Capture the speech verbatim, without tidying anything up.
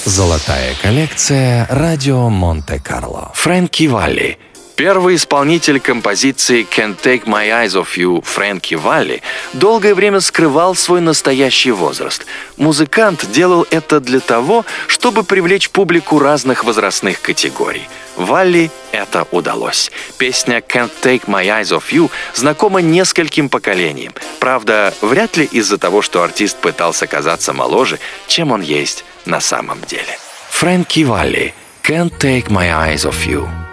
Золотая коллекция «Радио Монте-Карло». Фрэнки Валли. Первый исполнитель композиции «Can't Take My Eyes Off You» Фрэнки Валли долгое время скрывал свой настоящий возраст. Музыкант делал это для того, чтобы привлечь публику разных возрастных категорий. Валли это удалось. Песня «Can't Take My Eyes Off You» знакома нескольким поколениям. Правда, вряд ли из-за того, что артист пытался казаться моложе, чем он есть на самом деле. Фрэнки Валли «Can't Take My Eyes Off You».